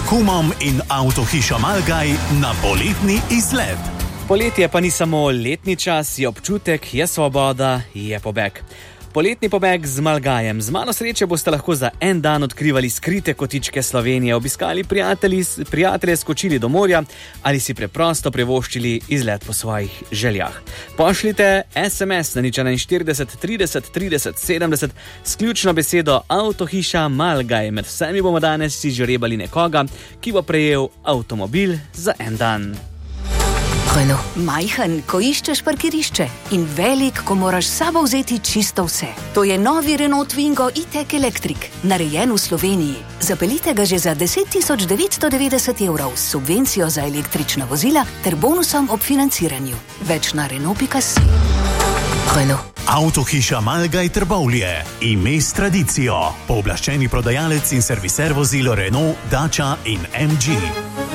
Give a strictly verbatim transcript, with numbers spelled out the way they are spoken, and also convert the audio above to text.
kumom in Avtohiša Malgaj na poletni izlet. Poletje pa ni samo letni čas, je občutek, je svoboda, je pobeg. Poletni pobeg z Malgajem. Z malo sreče boste lahko za en dan odkrivali skrite kotičke Slovenije, obiskali prijatelji, prijatelje, skočili do morja ali si preprosto privoščili izlet po svojih željah. Pošljite es em es na nič enainštirideset trideset trideset sedemdeset s ključno besedo Avtohiša Malgaj. Med vsemi bomo danes si žrebali nekoga, ki bo prejel avtomobil za en dan. Renault. Majhen, ko iščeš parkirišče in velik, ko moraš s sabo vzeti čisto vse. To je novi Renault Twingo e-tech Electric, narejen v Sloveniji. Zapeljite ga že za deset tisoč devetsto devetdeset evrov s subvencijo za električna vozila ter bonusom ob financiranju. Več na Renault pika si. Renault. Avtohiša Malgaj Trbovlje. Ime s tradicijo. Pooblaščeni prodajalec in serviser vozil Renault, Dacia in em dži.